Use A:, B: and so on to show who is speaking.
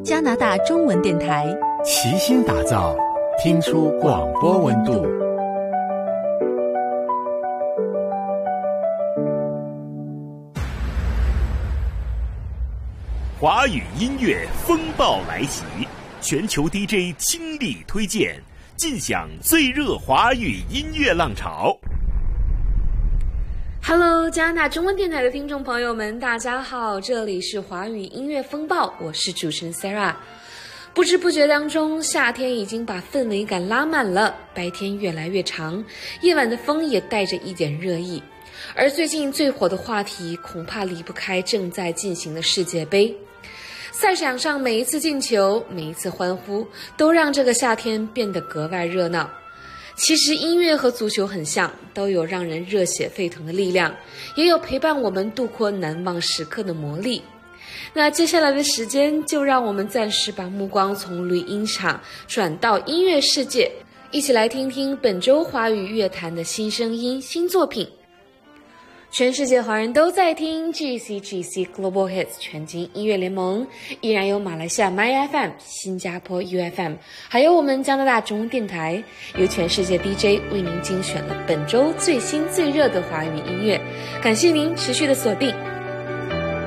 A: 加拿大中文电台，
B: 齐心打造，听出广播温度。
C: 华语音乐风暴来袭，全球 DJ 倾力推荐，尽享最热华语音乐浪潮。
D: Hello， 加拿大中文电台的听众朋友们，大家好，这里是华语音乐风暴，我是主持人 Sarah。不知不觉当中，夏天已经把氛围感拉满了，白天越来越长，夜晚的风也带着一点热意。而最近最火的话题，恐怕离不开正在进行的世界杯。赛场上每一次进球，每一次欢呼，都让这个夏天变得格外热闹。其实音乐和足球很像，都有让人热血沸腾的力量，也有陪伴我们度过难忘时刻的魔力。那接下来的时间，就让我们暂时把目光从绿茵场转到音乐世界，一起来听听本周华语乐坛的新声音、新作品。全世界华人都在听 GCGC Global Hits 全景音乐联盟，依然有马来西亚 MyFM、新加坡 UFM， 还有我们加拿大中文电台，由全世界 DJ 为您精选了本周最新最热的华语音乐。感谢您持续的锁定